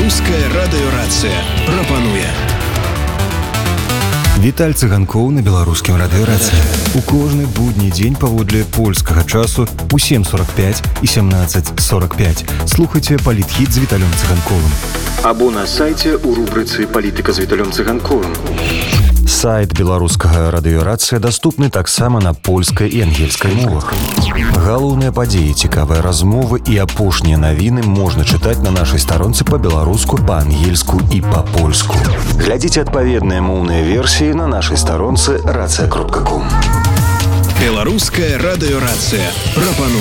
Беларуская радыёрацыя прапануе. Віталь Цыганкоў на беларускім радыёрацыі. У кожны будні дзень паводле польскага часу у 7:45 і 17:45 слухайце палітхіт з Віталем Цыганковым. Або на сайце у рубрыцы «Палітыка з Віталем Цыганковым». Сайт беларускага радыёрацыя даступны таксама на польскай і ангельскай мовах. Галоўныя падзеі, цікавыя размовы і апошнія навіны можна чытаць на нашай старонцы па-беларуску, па-ангельску і па-польску. Глядзіце адпаведныя моўныя версіі на нашай старонцы racja.com. Беларуская радыёрацыя прапануе.